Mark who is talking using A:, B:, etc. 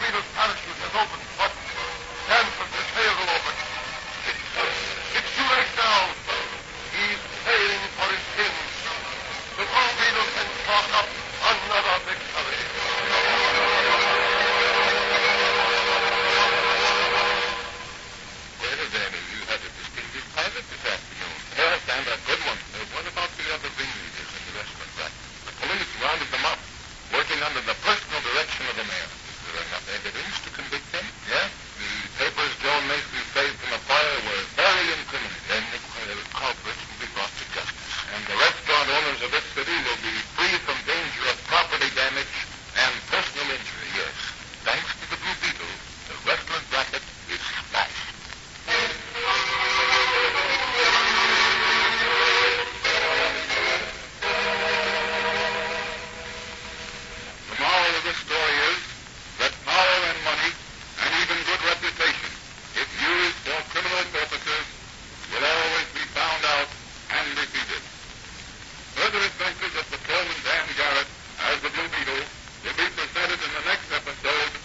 A: torpedo's parachute has opened, but Stanford's his tail will open. It's too late now. He's paying for his sins. The torpedo can chalk up another victory.
B: Well, Danny, you had a distinctive pilot this afternoon. Yes, and a good one. What about the other ringleaders in the restaurant racket? The police rounded them up, working under the personal direction of the mayor. Is there enough evidence to convict them? Yes. The papers Joan Macy saved from the fire were very incriminating. Then the culprits will be brought to justice. And the restaurant owners of this